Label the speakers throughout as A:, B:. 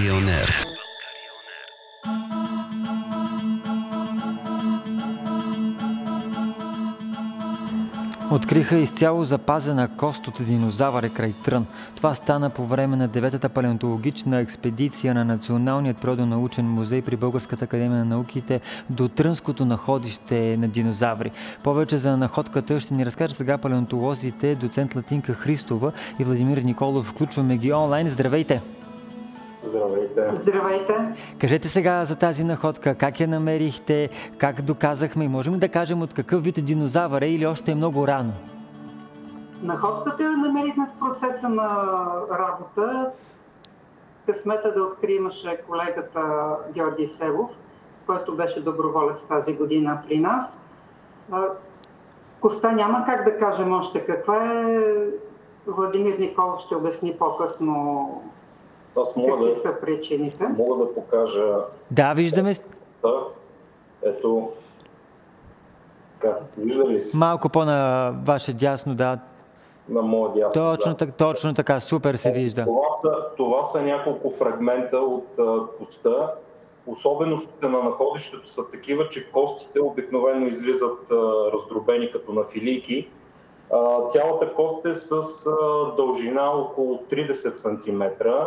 A: Българионер.
B: Откриха изцяло запазена кост от динозавър край Трън. Това стана по време на 9-та палеонтологична експедиция на Националният природонаучен музей при Българската академия на науките до Трънското находище на динозаври. Повече за находката ще ни разкажат сега палеонтолозите доцент Латинка Христова и Владимир Николов. Включваме ги онлайн. Здравейте!
C: Здравейте!
D: Здравейте!
B: Кажете сега за тази находка, как я намерихте, как доказахме и можем да кажем от какъв вид динозавър е или още е много рано?
D: Находката я намерихме в процеса на работа. Късмета да открие имаше колегата Георги Селов, който беше доброволец тази година при нас. Коста няма как да кажем още каква е. Владимир Николов ще обясни по-късно какви са причините.
C: Мога да покажа...
B: Да, виждаме.
C: Ето. Вижда ли си?
B: Малко по-на ваше дясно, да.
C: На моя дясно,
B: Точно така, супер се вижда.
C: Това са няколко фрагмента от коста. Особеностите на находището са такива, че костите обикновено излизат раздробени като на филийки. Цялата кост е с дължина около 30 см.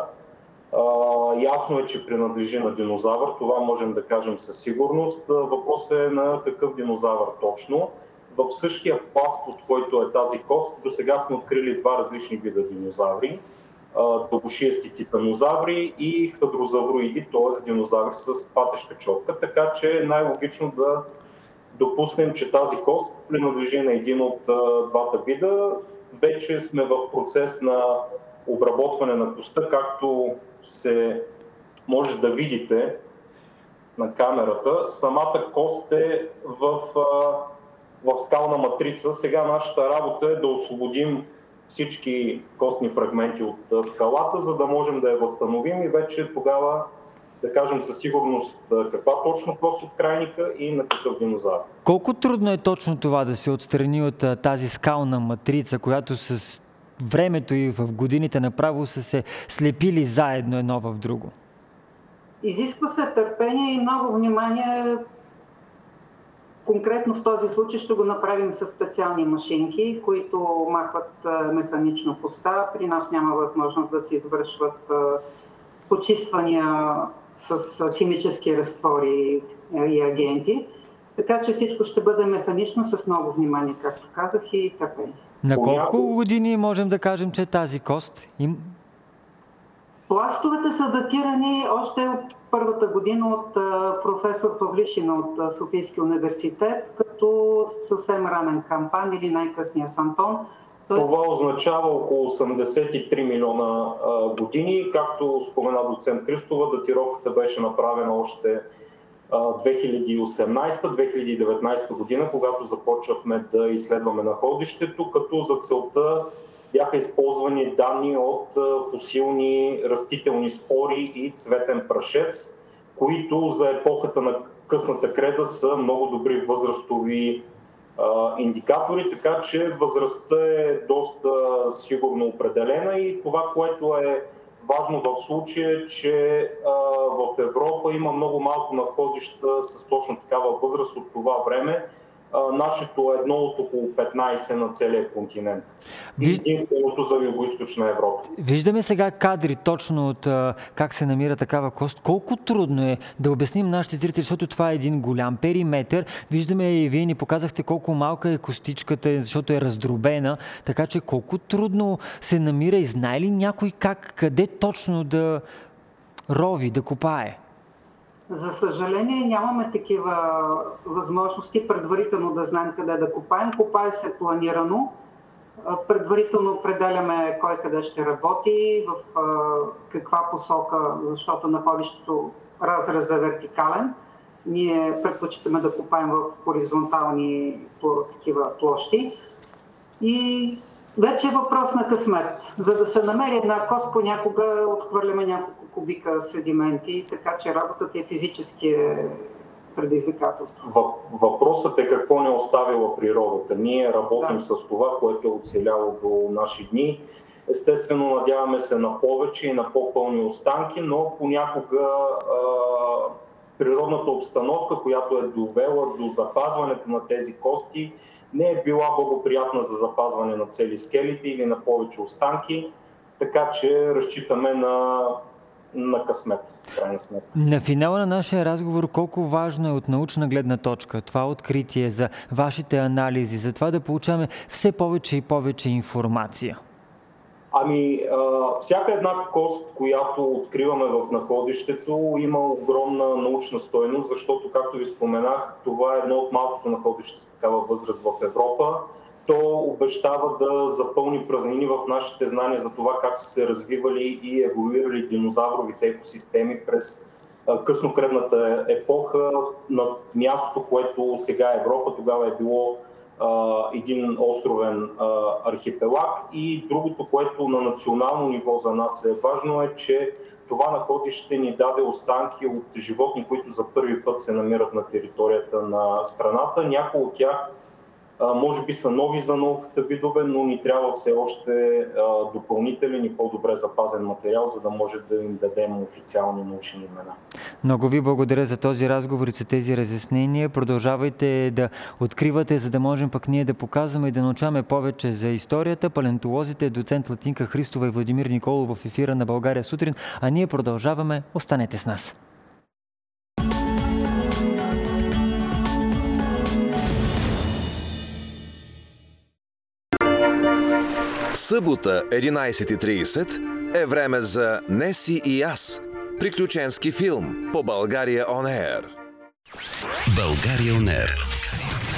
C: Ясно е, че принадлежи на динозавър, това можем да кажем със сигурност. Въпросът е на какъв динозавър точно. В същия пласт, от който е тази кост, до сега сме открили два различни вида динозаври. Дългошиести титанозаври и хадрозавроиди, т.е. динозаври с патешка човка. Така че е най-логично да допуснем, че тази кост принадлежи на един от двата вида. Вече сме в процес на обработване на коста, както се може да видите на камерата. Самата кост е в скална матрица. Сега нашата работа е да освободим всички костни фрагменти от скалата, за да можем да я възстановим и вече тогава да кажем със сигурност каква точно кост от крайника и на какъв динозавър.
B: Колко трудно е точно това да се отстрани от тази скална матрица, която с времето и в годините направо са се слепили заедно едно в друго?
D: Изисква се търпение и много внимание. Конкретно в този случай ще го направим с специални машинки, които махват механично коста. При нас няма възможност да се извършват почиствания с химически разтвори и агенти. Така че всичко ще бъде механично с много внимание, както казах, и търпение.
B: На колко години можем да кажем, че тази кост
D: Пластовете са датирани още от първата година от професор Павлишина от Софийския университет, като съвсем ранен кампан или най-късния Сантон.
C: Това означава около 83 милиона години. Както спомена доцент Христова, датировката беше направена още 2018-2019 година, когато започвахме да изследваме находището, като за целта бяха използвани данни от фосилни растителни спори и цветен прашец, които за епохата на късната креда са много добри възрастови индикатори, така че възрастта е доста сигурно определена и това, което е важно в случая, че в Европа има много малко находища с точно такава възраст от това време. Нашето е едно от около 15 на целия континент. Единственото за Югоизточна Европа.
B: Виждаме сега кадри точно от как се намира такава кост. Колко трудно е да обясним нашите зрители, защото това е един голям периметър. Виждаме и вие ни показахте колко малка е костичката, защото е раздробена. Така че колко трудно се намира и знае ли някой къде точно да рови, да копае?
D: За съжаление нямаме такива възможности предварително да знаем къде да копаем. Копае се планирано. Предварително определяме кой къде ще работи, в каква посока, защото находището разрез е вертикален. Ние предпочитаме да копаем в хоризонтални такива площи. И вече е въпрос на късмет. За да се намери една кост, понякога отхвърляме няколко кубика седименти, така че работата е физически предизвикателство.
C: Въпросът е какво не оставила природата. Ние работим с това, което е оцеляло до наши дни. Естествено, надяваме се на повече и на по-пълни останки, но понякога природната обстановка, която е довела до запазването на тези кости, не е била благоприятна за запазване на цели скелети или на повече останки, така че разчитаме на късмет, в крайна сметка.
B: На финала на нашия разговор, колко важно е от научна гледна точка това откритие за вашите анализи, за това да получаваме все повече и повече информация?
C: Всяка една кост, която откриваме в находището, има огромна научна стойност, защото, както ви споменах, това е едно от малкото находища с такава възраст в Европа. То обещава да запълни празнини в нашите знания за това как са се развивали и еволюирали динозавровите екосистеми през къснокръвната епоха на мястото, което сега е Европа, тогава е било един островен архипелаг. И другото, което на национално ниво за нас е важно, е, че това находище ни даде останки от животни, които за първи път се намират на територията на страната. Някои от тях може би са нови за науката видове, но ни трябва все още допълнителен и по-добре запазен материал, за да може да им дадем официални научни имена.
B: Много ви благодаря за този разговор и за тези разяснения. Продължавайте да откривате, за да можем пък ние да показваме и да научаваме повече за историята. Палеонтолозите, доцент Латинка Христова и Владимир Николов в ефира на България сутрин, а ние продължаваме. Останете с нас.
A: Събота, 11:30 е време за Неси и аз. Приключенски филм по България On Air.
E: България On Air.